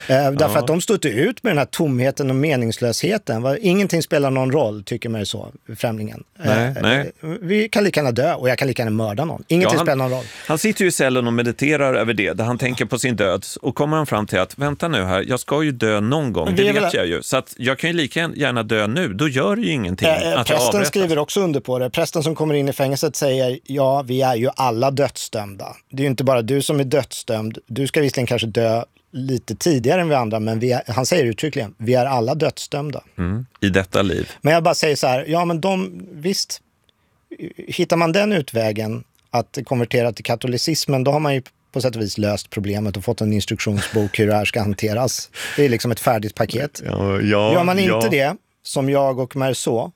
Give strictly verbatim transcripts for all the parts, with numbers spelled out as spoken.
Eh, därför Ja. att de står inte ut med den här tomheten och meningslösheten. Va? Ingenting spelar någon roll, tycker man så, främlingen. Nej, eh, nej. Vi kan lika gärna dö och jag kan lika gärna mörda någon. Ingenting Ja, han, spelar någon roll. Han sitter ju i cellen och mediterar över det, där han tänker på sin död. Och kommer han fram till att, vänta nu här, jag ska ju dö någon gång, det vet väl... jag ju. Så att jag kan ju lika gärna dö nu, då gör det ju ingenting Eh, att jag prästen avrättas. skriver också under på det. Prästen som kommer in i fängelset säger, ja, vi är ju alla dödsdömda. Det är ju inte bara du som är dödsdömd. Du ska visserligen kanske dö lite tidigare än vi andra, men vi är, han säger uttryckligen, vi är alla dödsdömda. Mm, i detta liv. Men jag bara säger så här, ja men de, visst, hittar man den utvägen att konvertera till katolicismen, då har man ju på sätt och vis löst problemet och fått en instruktionsbok hur det här ska hanteras. Det är liksom ett färdigt paket. Ja, ja, Gör man inte ja. det, som jag och Merceau,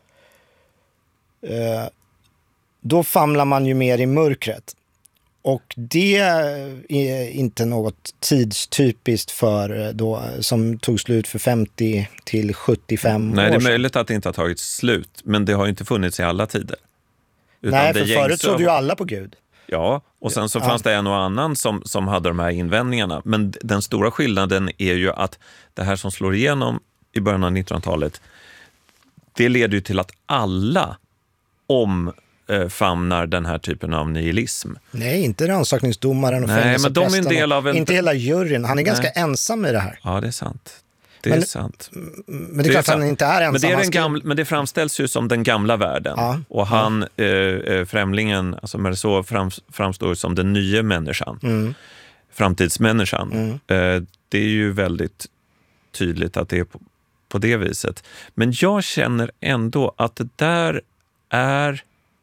eh, då famlar man ju mer i mörkret. Och det är inte något tidstypiskt för då, som tog slut för femtio till sjuttiofem år. Nej, det är sedan. möjligt att det inte har tagit slut, men det har ju inte funnits i alla tider. Utan Nej, det för gängse- förut trodde ju alla på Gud. Ja, och sen så Ja. fanns det en och annan som, som hade de här invändningarna. Men den stora skillnaden är ju att det här som slår igenom i början av nittonhundratalet, det leder ju till att alla omfamnar den här typen av nihilism. Nej, inte rannsakningsdomaren och Nej, men de är en fängelseprästen del av en- Inte hela juryn. Han är ganska Nej. ensam i det här. Ja, det är sant. Det Men- är sant. Men det är klart att han inte är ensam. Men det, är Han den ska- gamla, men det framställs ju som den gamla världen. Ja. Och han, eh, eh, främlingen, alltså Merceau fram, framstår som den nya människan. Mm. Framtidsmänniskan. Mm. Eh, det är ju väldigt tydligt att det är på, på det viset. Men jag känner ändå att det där är...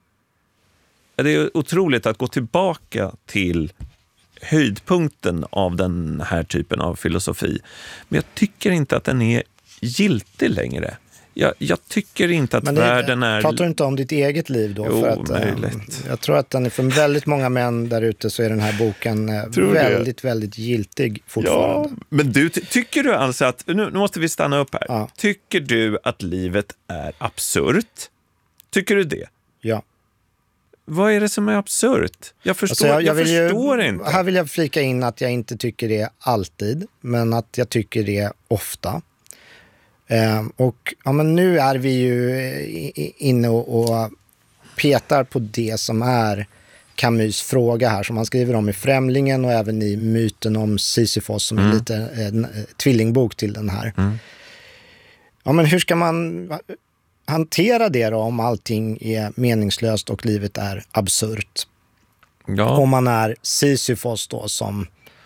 Det är otroligt att gå tillbaka till höjdpunkten av den här typen av filosofi. Men jag tycker inte att den är giltig längre. Jag, jag tycker inte att Men det, världen är... pratar du inte om ditt eget liv då? Jo, för att, eh, möjligt. jag tror att den är för väldigt många män där ute, så är den här boken eh, Tror du väldigt, det? väldigt giltig fortfarande. Ja, men du, ty- tycker du alltså att... Nu, nu måste vi stanna upp här. Ja. Tycker du att livet är absurt? Tycker du det? Ja. Vad är det som är absurt? Jag förstår, Alltså, jag, jag vill ju- förstår inte. Här vill jag flika in att jag inte tycker det alltid, men att jag tycker det ofta. Eh, och ja, men nu är vi ju i- i- inne och, och petar på det som är Camus fråga här, som han skriver om i Främlingen och även i Myten om Sisyfos, som Mm. är lite en, en tvillingbok till den här. Mm. Ja, men hur ska man hantera det då om allting är meningslöst och livet är absurt? Ja, Om man är Sisyfos då, som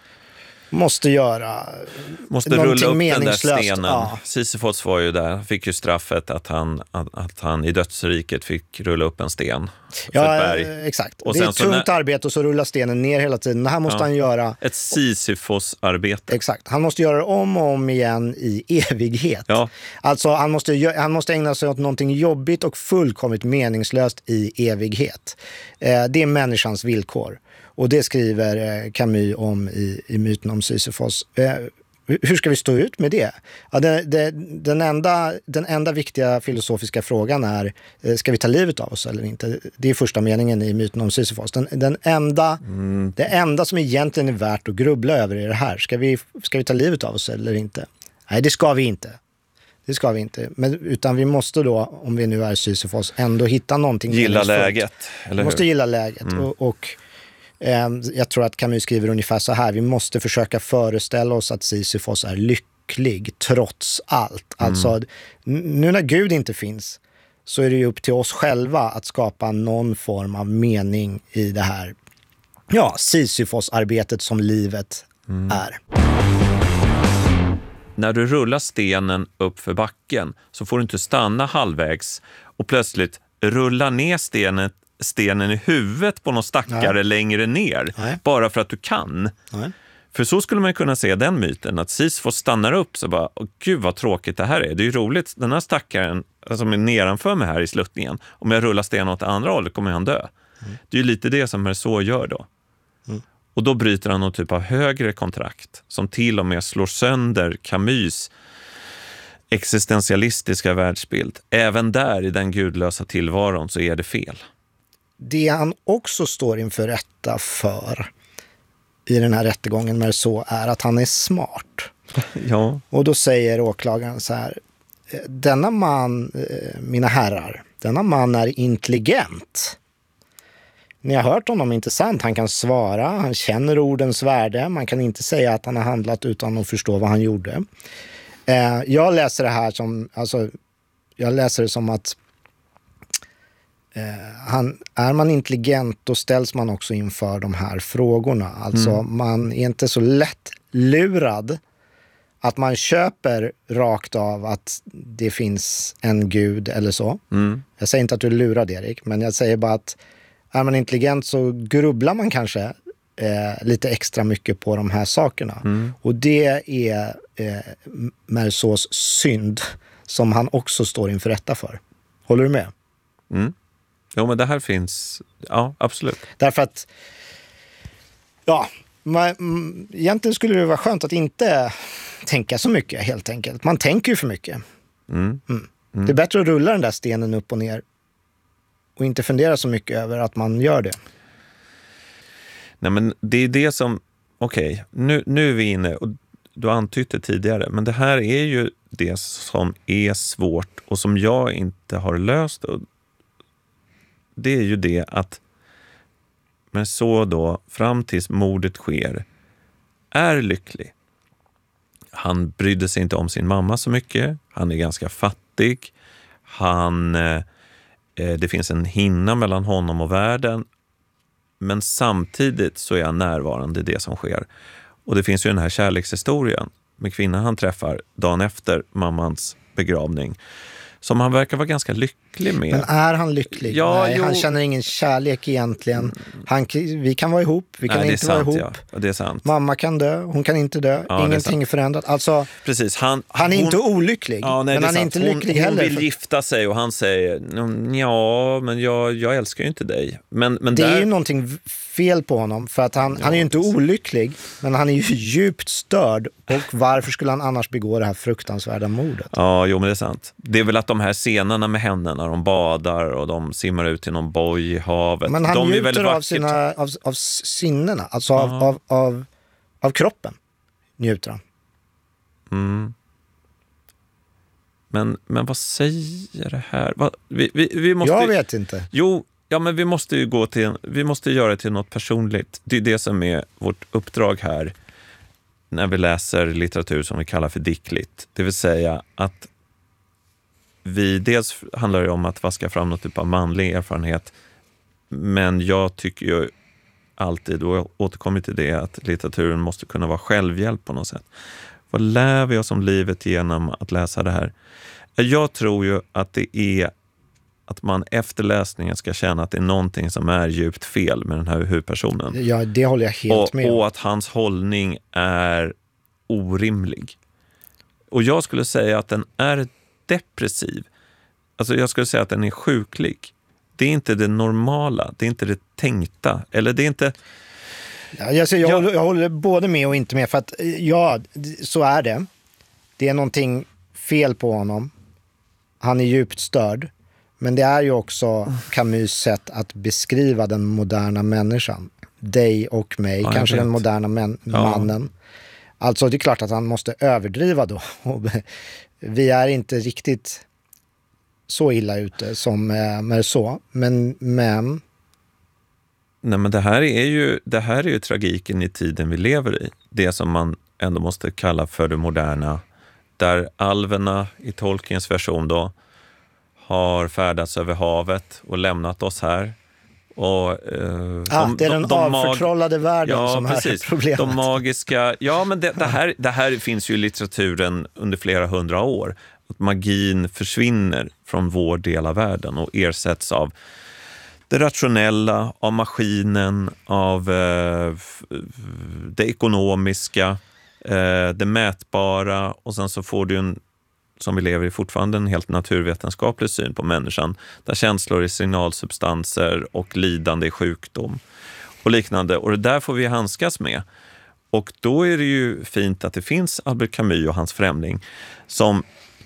måste göra måste någonting rulla upp den där meningslöst. stenen. Ja. Sisyfos var ju där. Han fick ju straffet att han, att, att han i dödsriket fick rulla upp en sten för Ja, ett berg. eh, exakt. Och det är sen ett så tungt när- arbete och så rullar stenen ner hela tiden. Det här måste Ja. han göra. Ett Sisyfos-arbete. Exakt. Han måste göra det om och om igen i evighet. Ja. Alltså han måste, gö- han måste ägna sig åt någonting jobbigt och fullkomligt meningslöst i evighet. Eh, det är människans villkor. Och det skriver eh, Camus om i, i Myten om Sisyfos. Eh, hur ska vi stå ut med det? Ja, det, det den, enda, den enda viktiga filosofiska frågan är, eh, ska vi ta livet av oss eller inte? Det är första meningen i Myten om Sisyfos. Den, den enda, Mm. Det enda som egentligen är värt att grubbla över är det här. Ska vi, ska vi ta livet av oss eller inte? Nej, det ska vi inte. Det ska vi inte. Men, utan vi måste då, om vi nu är Sisyfos, ändå hitta någonting. Gilla meningsfullt. läget, eller Vi måste hur? gilla läget. Mm. Och, och eh, jag tror att Camus skriver ungefär så här. Vi måste försöka föreställa oss att Sisyfos är lycklig trots allt. Alltså, n- nu när Gud inte finns, så är det ju upp till oss själva att skapa någon form av mening i det här, ja, Sisyfos-arbetet som livet är. När du rullar stenen upp för backen så får du inte stanna halvvägs och plötsligt rulla ner stenen, stenen i huvudet på någon stackare Nej. längre ner. Nej. Bara för att du kan. Nej. För så skulle man kunna se den myten, att Sisyfos stannar upp så bara, åh gud vad tråkigt det här är. Det är ju roligt, den här stackaren som är nedanför mig här i sluttningen, om jag rullar stenen åt andra hållet kommer han dö. Mm. Det är ju lite det som Merceau gör då. Mm. Och då bryter han någon typ av högre kontrakt som till och med slår sönder Camus existentialistiska världsbild. Även där i den gudlösa tillvaron så är det fel. Det han också står inför rätta för i den här rättegången med så är att han är smart. Ja. Och då säger åklagaren så här: denna man, mina herrar, denna man är intelligent. Ni har hört honom, inte sant? Han kan svara, han känner ordens värde. Man kan inte säga att han har handlat utan att förstå vad han gjorde. Eh, jag läser det här som, alltså, jag läser det som att eh, han, är man intelligent, då ställs man också inför de här frågorna. Alltså mm. man är inte så lätt lurad att man köper rakt av att det finns en gud eller så. Mm. Jag säger inte att du är lurad, Erik, men jag säger bara att är man intelligent så grubblar man kanske eh, lite extra mycket på de här sakerna. Mm. Och det är eh, Meursaults synd som han också står inför rätta för. Håller du med? Mm. Jo, men det här finns... Ja, absolut. Därför att... Ja, man, egentligen skulle det vara skönt att inte tänka så mycket, helt enkelt. Man tänker ju för mycket. Mm. Mm. Mm. Det är bättre att rulla den där stenen upp och ner och inte fundera så mycket över att man gör det. Nej, men det är det som... Okej, okay, nu, nu är vi inne, och du antytt det tidigare, men det här är ju det som är svårt och som jag inte har löst. Och det är ju det att men så då, fram tills mordet sker, är lycklig. Han brydde sig inte om sin mamma så mycket. Han är ganska fattig. Han... Eh, det finns en hinna mellan honom och världen. Men samtidigt så är han närvarande i det som sker. Och det finns ju den här kärlekshistorien med kvinnan han träffar dagen efter mammans begravning, som han verkar vara ganska lycklig med. Men är han lycklig? Ja, Nej, jo. Han känner ingen kärlek egentligen. Han, vi kan vara ihop, vi kan Nej, inte sant, vara ihop. Ja. Det är sant. Mamma kan dö, hon kan inte dö. Ja, Ingenting är, är förändrat. Alltså, precis. Han, han är hon, inte olycklig, ja, nej, men han är sant. inte hon, lycklig hon heller. Hon vill gifta sig och han säger, ja, men jag, jag älskar ju inte dig. Men, men det där... är ju någonting fel på honom, för att han, ja, han är ju inte olycklig, men han är ju djupt störd. Och varför skulle han annars begå det här fruktansvärda mordet? Ja, jo, men det är sant. Det är väl att de här scenerna med henne när de badar och de simmar ut i någon boj i havet. Men han de njuter är väl av, sina, av, av sinnena, alltså av, ja. av, av, av kroppen njuter han. Mm. Men, men vad säger det här? Vad, vi, vi, vi måste, Jag vet inte. Jo, ja, men vi måste ju gå till, vi måste göra det till något personligt. Det är det som är vårt uppdrag här när vi läser litteratur som vi kallar för diktligt. Det vill säga att vi, dels handlar det om att vaska fram något typ av manlig erfarenhet, men jag tycker ju alltid, och jag återkommer till det, att litteraturen måste kunna vara självhjälp på något sätt. Vad lär vi oss om livet genom att läsa det här? Jag tror ju att det är att man efter läsningen ska känna att det är någonting som är djupt fel med den här huvudpersonen. Ja, det håller jag helt och, med om. Och att hans hållning är orimlig. Och jag skulle säga att den är depressiv. Alltså jag skulle säga att den är sjuklig. Det är inte det normala, det är inte det tänkta. Eller det är inte... Ja, jag, jag, jag, håller, jag håller både med och inte med, för att ja, så är det. Det är någonting fel på honom. Han är djupt störd. Men det är ju också Camus sätt att beskriva den moderna människan. Dig och mig, ja, kanske den moderna män- ja. mannen. Alltså det är klart att han måste överdriva då. Vi är inte riktigt så illa ute som eh, Meursault. Men, men... Nej, men det här är ju, det här är ju tragiken i tiden vi lever i. Det som man ändå måste kalla för det moderna. Där alverna i Tolkiens version då har färdats över havet och lämnat oss här. Och, eh, ah, de, det är den de, de avförtrollade mag- världen ja, som precis. Här är problemet. De magiska, ja, men det, det, här, det här finns ju i litteraturen under flera hundra år. Att magin försvinner från vår del av världen och ersätts av det rationella, av maskinen, av eh, det ekonomiska, eh, det mätbara, och sen så får du en, som vi lever i fortfarande, en helt naturvetenskaplig syn på människan, där känslor är signalsubstanser och lidande är sjukdom och liknande. Och det där får vi handskas med. Och då är det ju fint att det finns Albert Camus och hans Främling som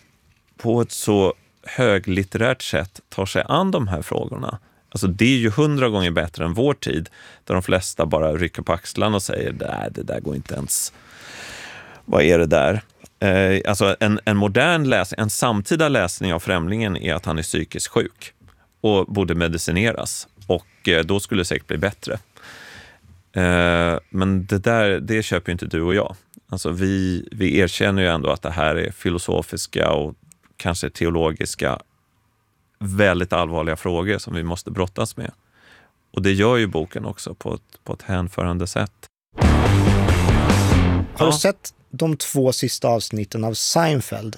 på ett så höglitterärt sätt tar sig an de här frågorna. Alltså det är ju hundra gånger bättre än vår tid, där de flesta bara rycker på axlarna och säger nej, det där går inte ens. vad är det där? Eh, alltså en, en modern läsning, en samtida läsning av Främlingen är att han är psykiskt sjuk och borde medicineras. Och eh, då skulle det säkert bli bättre. Eh, men det där, det köper ju inte du och jag. Alltså vi, vi erkänner ju ändå att det här är filosofiska och kanske teologiska väldigt allvarliga frågor som vi måste brottas med. Och det gör ju boken också på ett, på ett hänförande sätt. Har Ja. du sett de två sista avsnitten av Seinfeld?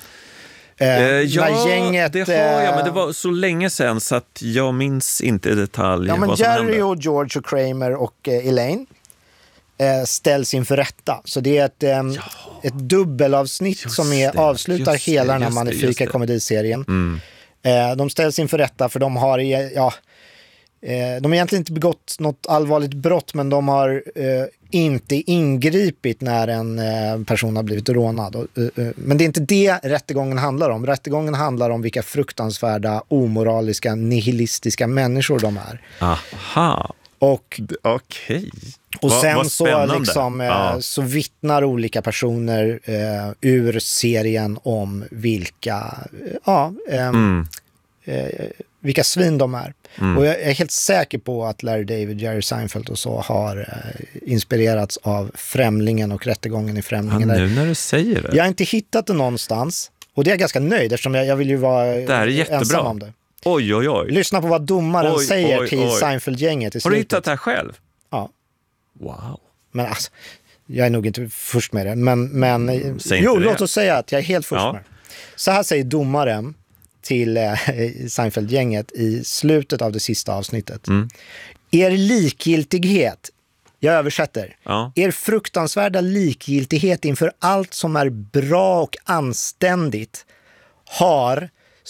Eh, Eh, ja, när gänget, det har jag, eh, men det var så länge sedan så att jag minns inte i detalj Ja, men vad som Jerry hände. och George och Kramer och eh, Elaine eh, ställs inför rätta. Så det är ett, eh, ett dubbelavsnitt Just som är, det, avslutar just det, hela den här just det, just magnifika det. komediserien. Mm. Eh, de ställs inför rätta för de har, ja, eh, de har egentligen inte begått något allvarligt brott, men de har eh, inte ingripit när en eh, person har blivit rånad. Och, eh, eh, men det är inte det rättegången handlar om. Rättegången handlar om vilka fruktansvärda, omoraliska, nihilistiska människor de är. Aha, Och okej. Och Va, sen vad så, spännande. liksom, eh, Ja. så vittnar olika personer eh, ur serien om vilka, eh, ja, eh, Mm. eh, vilka svin de är. Mm. Och jag är helt säker på att Larry David, Jerry Seinfeld och så har eh, inspirerats av Främlingen och rättegången i Ja, Främlingen. nu när du säger det. Jag har inte hittat det någonstans. Och det är jag ganska nöjd eftersom jag, jag vill ju vara Det här är jättebra. ensam om det. Oj, oj, oj. Lyssna på vad domaren Oj, säger oj, till oj. Seinfeld-gänget i Har du slutet. hittat det här själv? Ja. Wow. Men alltså, jag är nog inte först med det. Men, men Säg jo, inte det. låt oss säga att jag är helt först Ja. med det. Så här säger domaren till eh, Seinfeld-gänget i slutet av det sista avsnittet. Mm. Er likgiltighet, jag översätter, Ja. er fruktansvärda likgiltighet inför allt som är bra och anständigt har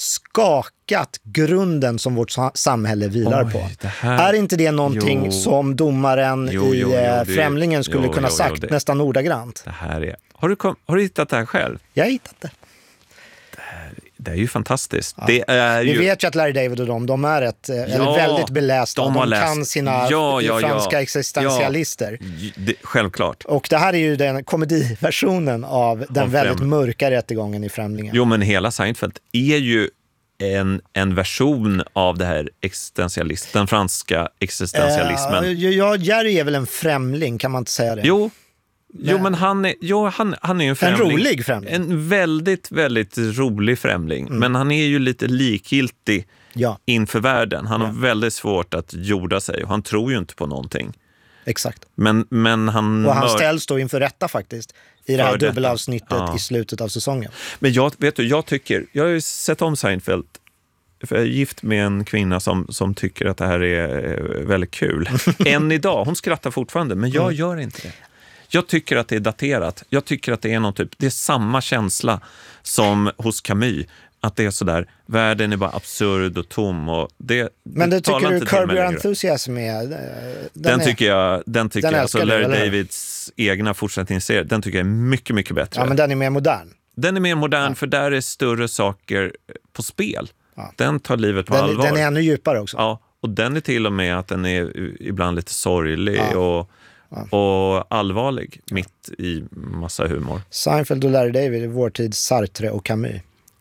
skakat grunden som vårt sa- samhälle vilar Oj, på. det här- Är inte det någonting Jo. som domaren Jo, jo, i jo, eh, det- Främlingen skulle jo, kunna jo, sagt jo, det- nästan ordagrant? Det här är... Har du, kom... har du hittat det här själv? Jag har hittat det. Det är ju fantastiskt. Det är Vi ju... vet ju att Larry David och dem, de är ett, eh, eller väldigt belästa. de De, har läst. kan sina Ja, ja, ja. franska existentialister. Ja, det, självklart. Och det här är ju den komediversionen av den Av väldigt Främ- mörka rättegången i Främlingen. Jo, men hela Seinfeld är ju en, en version av det här existentialist, den franska existentialismen. Eh, ja, Jerry är väl en främling, kan man inte säga det? Jo, jo, men han är, jo, han, han är ju en främling. rolig främling. En väldigt, väldigt rolig främling. Men han är ju lite likgiltig Ja, inför världen. Han Ja. har väldigt svårt att jorda sig och han tror ju inte på någonting. exakt. Men, men han... Och han mör- ställs då inför rätta faktiskt i det här För detta. dubbelavsnittet Ja. i slutet av säsongen. Men jag, vet du, jag tycker, jag har ju sett om Seinfeld, för jag är gift med en kvinna som, som tycker att det här är eh, väldigt kul. Än idag, hon skrattar fortfarande, men jag Mm. gör inte det. Jag tycker att det är daterat. Jag tycker att det är någon typ, det är samma känsla som hos Camus. Att det är sådär, världen är bara absurd och tom. Och det, Men det talar tycker du inte till Curb mig Your längre. Enthusiasm är... eh, Den, Den är, tycker jag, den tycker den jag, älskar alltså du, Larry eller hur? Davids egna fortsättningsserie, den tycker jag är mycket, mycket bättre. Ja, men den är mer modern. Den är mer modern för där är större saker på spel. Ja. Den tar livet på Den, allvar. den är ännu djupare också. Ja, och den är till och med att den är ibland lite sorglig Ja. och, och allvarlig mitt i massa humor. Seinfeld och Larry David är vår tid Sartre och Camus.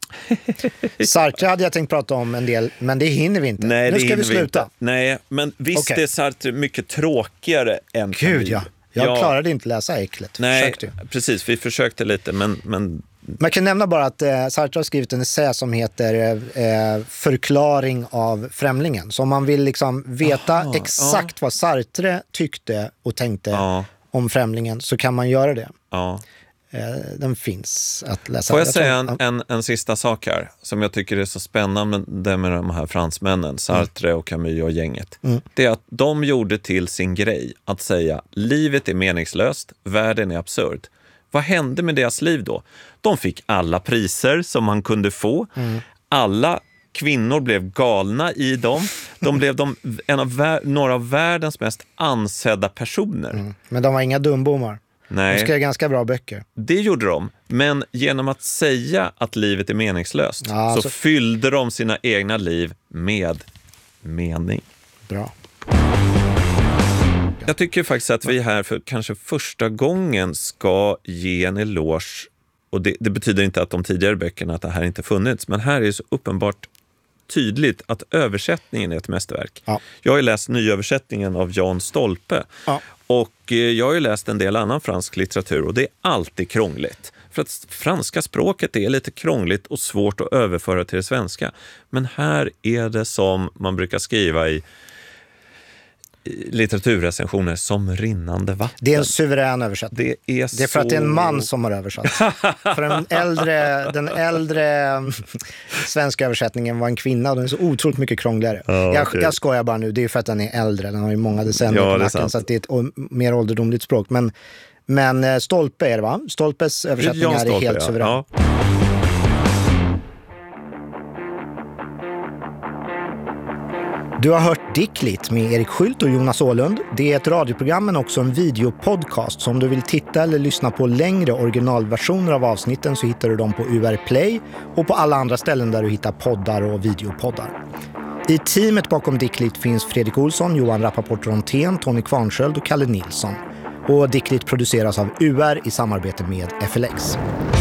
Sartre hade jag tänkt prata om en del, men det hinner vi inte. Nej, nu det ska hinner vi sluta. inte. Nej, men visst Okej. är Sartre mycket tråkigare än Gud, Camus. ja. Jag Ja. klarade inte läsa äcklet. Nej, Försökte ju. precis. Vi försökte lite, men, men Man kan nämna bara att eh, Sartre har skrivit en essä som heter eh, Förklaring av främlingen. Så om man vill liksom veta Aha, exakt vad Sartre tyckte och tänkte ja, om främlingen så kan man göra det. ja. Eh, den finns att läsa. Får jag tror- säga en, ja. en, en sista sak här som jag tycker är så spännande det med de här fransmännen, Sartre och Camus och gänget. Mm. Det är att de gjorde till sin grej att säga livet är meningslöst, världen är absurd. Vad hände med deras liv då? De fick alla priser som man kunde få. Mm. Alla kvinnor blev galna i dem. De blev de, en av vär, några av världens mest ansedda personer. Mm. Men de var inga dumbommar. De Nej. skrev ganska bra böcker. Det gjorde de, men genom att säga att livet är meningslöst Ja, så så- fyllde de sina egna liv med mening. Bra. Jag tycker faktiskt att vi här för kanske första gången ska ge en eloge. Och det, det betyder inte att de tidigare böckerna att det här inte funnits. Men här är det så uppenbart tydligt att översättningen är ett mästerverk. Ja. Jag har ju läst nyöversättningen av Jan Stolpe. Ja. Och jag har ju läst en del annan fransk litteratur och det är alltid krångligt. För att franska språket är lite krångligt och svårt att överföra till det svenska. Men här är det som man brukar skriva i litteraturrecensioner som rinnande vatten. Det är en suverän översättning. Det är, det är för så... att det är en man som har översatt. För den äldre, den äldre svenska översättningen var en kvinna och den är så otroligt mycket krångligare. Ja, jag, okay. jag skojar bara nu, det är för att den är äldre. Den har ju många decennier ja, på nacken, så att det är ett mer ålderdomligt språk. Men, men Stolpe är det, va? Stolpes översättningar är, är helt ja. suverän. Ja. Du har hört Dickligt med Erik Skylt och Jonas Åhlund. Det är ett radioprogram men också en videopodcast. Så om du vill titta eller lyssna på längre originalversioner av avsnitten så hittar du dem på U R Play och på alla andra ställen där du hittar poddar och videopoddar. I teamet bakom Dickligt finns Fredrik Olsson, Johan Rappaport-Rontén, Tony Kvarnsköld och Kalle Nilsson. Och Dickligt produceras av U R i samarbete med F L X.